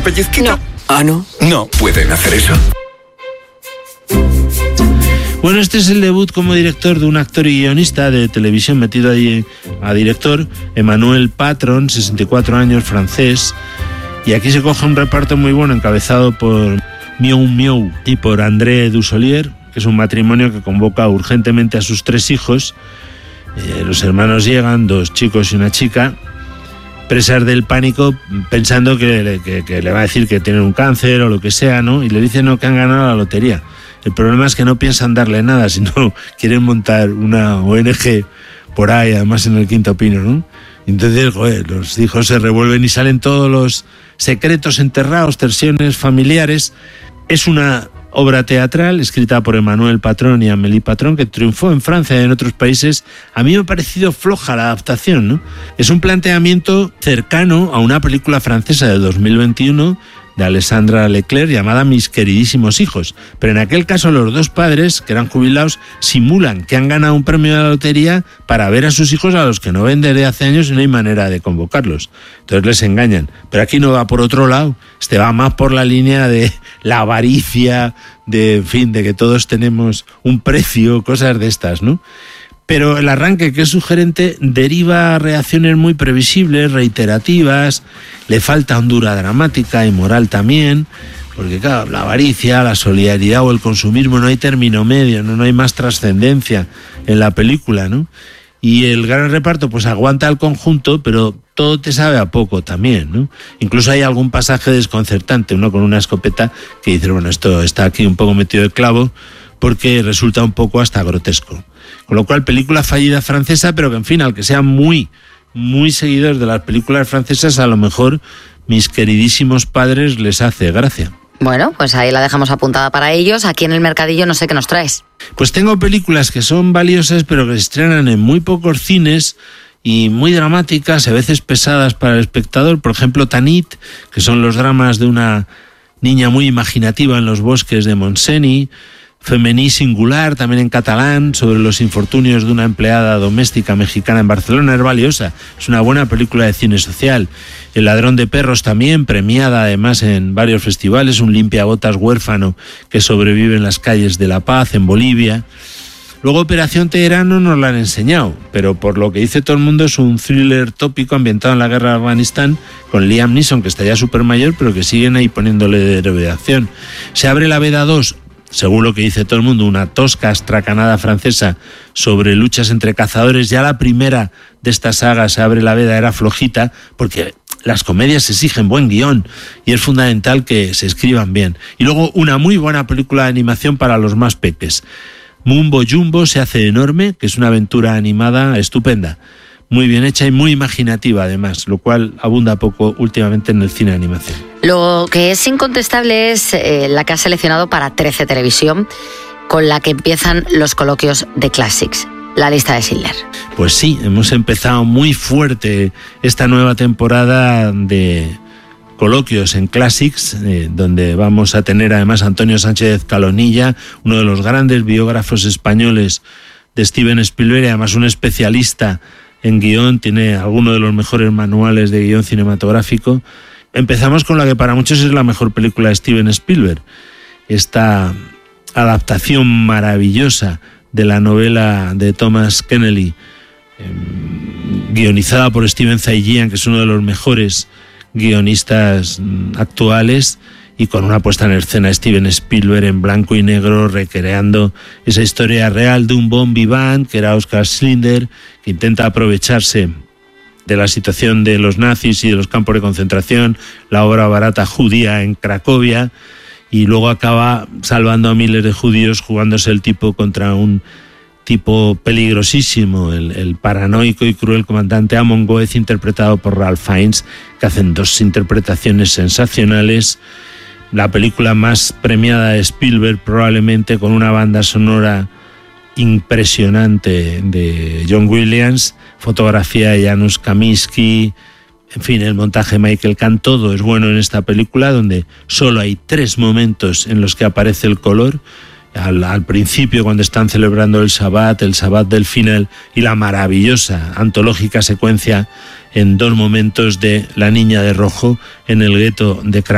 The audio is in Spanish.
pellizquito? No. ¿Ah, no? No pueden hacer eso. Bueno, este es el debut como director de un actor y guionista de televisión metido ahí a director, Emmanuel Patron, 64 años, francés. Y aquí se coge un reparto muy bueno encabezado por Miou Miou y por André Dussolier, que es un matrimonio que convoca urgentemente a sus 3 hijos. Los hermanos llegan, 2 chicos y una chica, presas del pánico, pensando que le va a decir que tienen un cáncer o lo que sea, ¿no? Y le dicen no, que han ganado la lotería. El problema es que no piensan darle nada, sino quieren montar una ONG por ahí, además en el Quinto Pino, ¿no? Entonces, los hijos se revuelven y salen todos los secretos enterrados, tensiones familiares. Es una obra teatral escrita por Emmanuel Patron y Amélie Patron, que triunfó en Francia y en otros países. A mí me ha parecido floja la adaptación, ¿no? Es un planteamiento cercano a una película francesa de 2021 de Alessandra Leclerc llamada Mis queridísimos hijos. Pero en aquel caso los 2 padres, que eran jubilados, simulan que han ganado un premio de la lotería para ver a sus hijos a los que no ven desde hace años y no hay manera de convocarlos. Entonces les engañan. Pero aquí no va por otro lado, va más por la línea de la avaricia, de que todos tenemos un precio, cosas de estas, ¿no? Pero el arranque, que es sugerente, deriva a reacciones muy previsibles, reiterativas, le falta hondura dramática y moral también, porque claro, la avaricia, la solidaridad o el consumismo, no hay término medio, no hay más trascendencia en la película, ¿no? Y el gran reparto pues aguanta el conjunto, pero todo te sabe a poco también, ¿no? Incluso hay algún pasaje desconcertante, uno con una escopeta, que dice, bueno, esto está aquí un poco metido de clavo, porque resulta un poco hasta grotesco. Con lo cual, película fallida francesa, pero que en fin, al que sean muy, muy seguidores de las películas francesas, a lo mejor Mis queridísimos padres les hace gracia. Bueno, pues ahí la dejamos apuntada para ellos. Aquí en el mercadillo no sé qué nos traes. Pues tengo películas que son valiosas, pero que se estrenan en muy pocos cines y muy dramáticas, a veces pesadas para el espectador. Por ejemplo, Tanit, que son los dramas de una niña muy imaginativa en los bosques de Montseny. Femení Singular, también en catalán, sobre los infortunios de una empleada doméstica mexicana en Barcelona. Es valiosa, es una buena película de cine social. El ladrón de perros también, premiada además en varios festivales. Un limpiabotas huérfano que sobrevive en las calles de La Paz, en Bolivia. Luego Operación Teherán no nos la han enseñado, pero por lo que dice todo el mundo es un thriller tópico ambientado en la guerra de Afganistán, con Liam Neeson, que está ya súper mayor, pero que siguen ahí poniéndole de revelación. Se abre la veda 2, según lo que dice todo el mundo, una tosca astracanada francesa sobre luchas entre cazadores. Ya la primera de esta saga, Se abre la veda, era flojita, porque las comedias exigen buen guión y es fundamental que se escriban bien. Y luego una muy buena película de animación para los más peques. Mumbo Jumbo se hace enorme, que es una aventura animada estupenda, muy bien hecha y muy imaginativa además, lo cual abunda poco últimamente en el cine de animación. Lo que es incontestable es la que has seleccionado para 13 Televisión, con la que empiezan los coloquios de Classics, la lista de Schindler. Pues sí, hemos empezado muy fuerte esta nueva temporada de coloquios en Classics, donde vamos a tener además a Antonio Sánchez Calonilla, uno de los grandes biógrafos españoles de Steven Spielberg, y además un especialista en guión, tiene algunos de los mejores manuales de guión cinematográfico. Empezamos con la que para muchos es la mejor película de Steven Spielberg, esta adaptación maravillosa de la novela de Thomas Keneally, guionizada por Steven Zaillian, que es uno de los mejores guionistas actuales, y con una puesta en escena de Steven Spielberg en blanco y negro, recreando esa historia real de un bon vivant que era Oskar Schindler, que intenta aprovecharse de la situación de los nazis y de los campos de concentración, la obra barata judía en Cracovia, y luego acaba salvando a miles de judíos, jugándose el tipo contra un tipo peligrosísimo, el paranoico y cruel comandante Amon Goeth, interpretado por Ralph Fiennes, que hacen 2 interpretaciones sensacionales. La película más premiada de Spielberg, probablemente, con una banda sonora impresionante de John Williams, fotografía de Janusz Kaminski, en fin, el montaje de Michael Kahn. Todo es bueno en esta película, donde solo hay 3 momentos en los que aparece el color. Al principio, cuando están celebrando el Sabbat del final, y la maravillosa antológica secuencia en 2 momentos de La niña de rojo en el gueto de Cracovia.